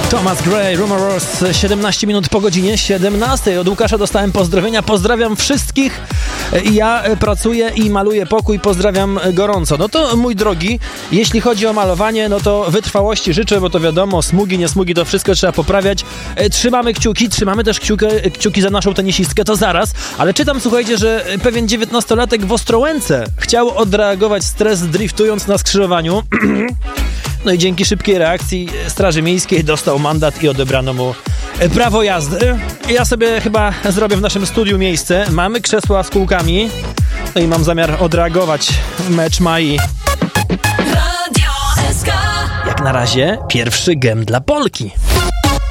Thomas Gray, Rumors, 17 minut po godzinie 17. Od Łukasza dostałem pozdrowienia. Pozdrawiam wszystkich. Ja pracuję i maluję pokój. Pozdrawiam gorąco. No to mój drogi, jeśli chodzi o malowanie, no to wytrwałości życzę, bo to wiadomo, smugi, nie smugi, to wszystko trzeba poprawiać. Trzymamy kciuki, trzymamy też kciuki za naszą tenisistkę, to zaraz. Ale czytam, słuchajcie, że pewien 19-latek w Ostrołęce chciał odreagować stres driftując na skrzyżowaniu. No i dzięki szybkiej reakcji Straży Miejskiej dostał mandat i odebrano mu prawo jazdy. Ja sobie chyba zrobię w naszym studiu miejsce. Mamy krzesła z kółkami. No i mam zamiar odreagować mecz Mai. Jak na razie pierwszy gem dla Polki.